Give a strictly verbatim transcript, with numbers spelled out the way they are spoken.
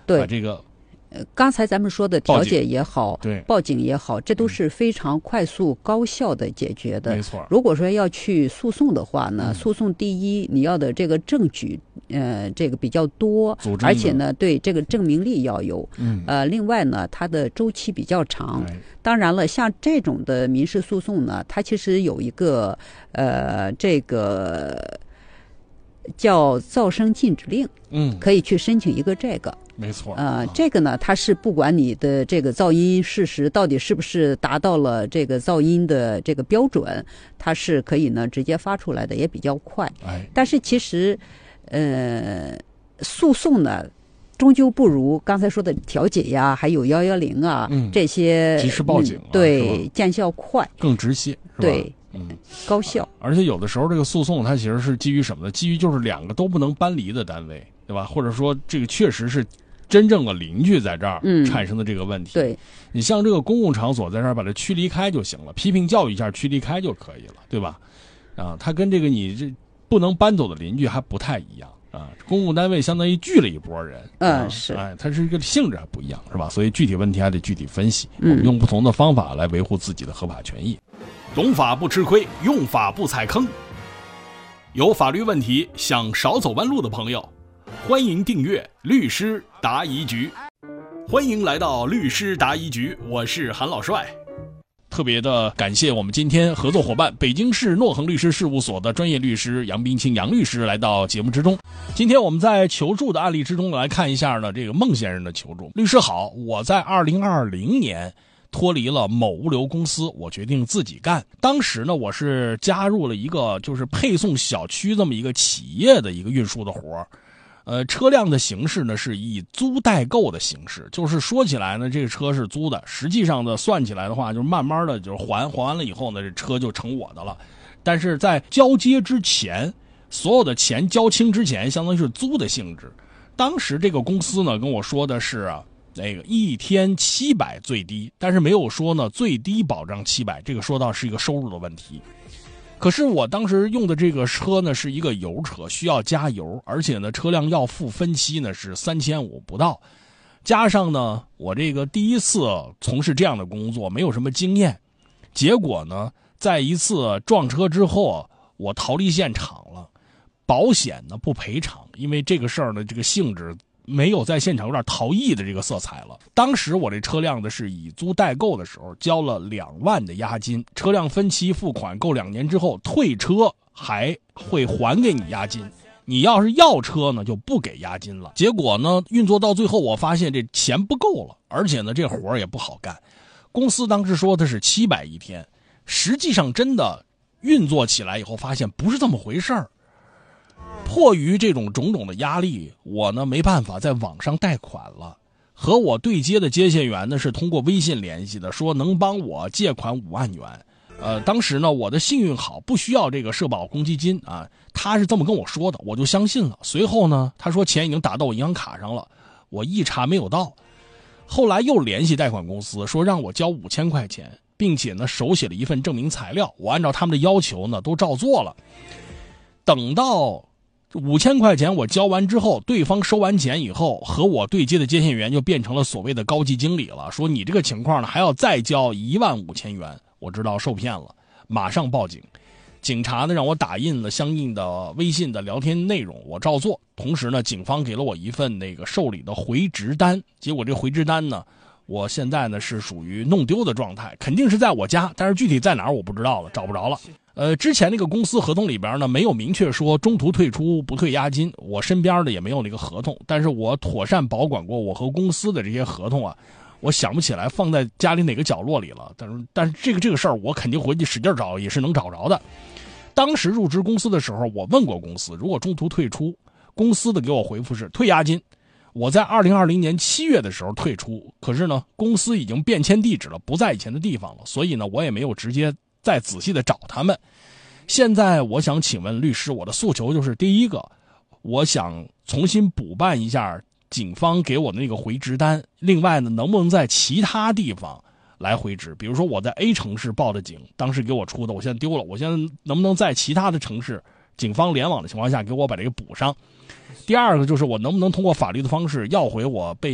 把这个。 刚才咱们说的调解也好， 对， 报警也好，这都是非常快速高效的解决的。 没错。 如果说要去诉讼的话呢， 嗯、 诉讼第一，你要的这个证据，呃，这个比较多，而且呢，对这个证明力要有。 嗯。 呃，另外呢，它的周期比较长。当然了，像这种的民事诉讼呢，它其实有一个呃，这个叫噪声禁止令， 嗯， 可以去申请一个这个。 没错， 呃，这个呢，它是不管你的这个噪音事实到底是不是达到了这个噪音的这个标准，它是可以呢直接发出来的，也比较快。 哎， 但是其实，呃，诉讼呢，终究不如刚才说的调解呀，还有幺幺零啊、 嗯、 这些及时报警、啊嗯，对，见效快， 更直接，是吧？ 对。 嗯， 高效。 而且有的时候这个诉讼它其实是基于什么呢？基于就是两个都不能搬离的单位，对吧？或者说这个确实是真正的邻居在这儿产生的这个问题。 嗯、对， 你像这个公共场所在这儿把它驱离开就行了，批评教育一下驱离开就可以了，对吧？啊，它跟这个你这不能搬走的邻居还不太一样啊。公共单位相当于聚了一拨人， 嗯、 啊， 是， 哎，它是一个性质还不一样，是吧？所以具体问题还得具体分析，嗯、我们用不同的方法来维护自己的合法权益。 懂法不吃亏，用法不踩坑。有法律问题想少走弯路的朋友，欢迎订阅律师答疑局。欢迎来到律师答疑局，我是韩老帅。 特别的感谢我们今天合作伙伴北京市诺恒律师事务所的专业律师杨冰清杨律师来到节目之中。今天我们在求助的案例之中来看一下呢，这个孟先生的求助。律师好，我在二零二零年脱离了某物流公司，我决定自己干。当时呢，我是加入了一个就是配送小区这么一个企业的一个运输的活呃，车辆的形式呢是以租代购的形式，就是说起来呢，这个车是租的，实际上呢算起来的话，就是慢慢的就是还还完了以后呢，这车就成我的了。但是在交接之前，所有的钱交清之前，相当于是租的性质。当时这个公司呢跟我说的是啊。那个一天七百最低，但是没有说呢最低保障七百，这个说到是一个收入的问题。可是我当时用的这个车呢是一个油车，需要加油，而且呢车辆要付分期呢是三千五不到，加上呢我这个第一次从事这样的工作，没有什么经验，结果呢在一次撞车之后，我逃离现场了，保险呢不赔偿，因为这个事儿呢这个性质。没有在现场有点逃逸的这个色彩了。当时我这车辆的是以租代购的时候交了两万的押金，车辆分期付款够两年之后退车还会还给你押金，你要是要车呢就不给押金了。结果呢运作到最后我发现这钱不够了，而且呢这活也不好干。公司当时说的是七百一天，实际上真的运作起来以后发现不是这么回事儿。迫于这种种种的压力，我呢没办法在网上贷款了。和我对接的接线员呢是通过微信联系的，说能帮我借款五万元。呃，当时呢我的幸运好，不需要这个社保公积金啊，他是这么跟我说的，我就相信了。随后呢他说钱已经打到我银行卡上了，我一查没有到。后来又联系贷款公司，说让我交五千块钱，并且呢手写了一份证明材料，我按照他们的要求呢都照做了。等到五千块钱我交完之后，对方收完钱以后，和我对接的接线员就变成了所谓的高级经理了，说你这个情况呢还要再交一万五千元。我知道受骗了，马上报警。警察呢让我打印了相应的微信的聊天内容，我照做。同时呢，警方给了我一份那个受理的回执单。结果这回执单呢，我现在呢是属于弄丢的状态，肯定是在我家，但是具体在哪儿我不知道了，找不着了。呃，之前那个公司合同里边呢，没有明确说中途退出不退押金，我身边的也没有那个合同，但是我妥善保管过我和公司的这些合同啊，我想不起来放在家里哪个角落里了，但是但是这个这个事儿我肯定回去使劲找，也是能找着的。当时入职公司的时候，我问过公司，如果中途退出，公司的给我回复是退押金。我在二零二零年七月的时候退出，可是呢，公司已经变迁地址了，不在以前的地方了，所以呢，我也没有直接再仔细的找他们。现在我想请问律师，我的诉求就是第一个，我想重新补办一下警方给我的那个回执单，另外呢，能不能在其他地方来回执？比如说我在 A 城市报的警，当时给我出的，我现在丢了，我现在能不能在其他的城市警方联网的情况下给我把这个补上？第二个就是我能不能通过法律的方式要回我被